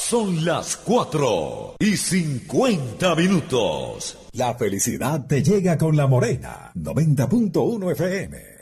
Son las 4:50. La felicidad te llega con La Morena, 90.1 FM.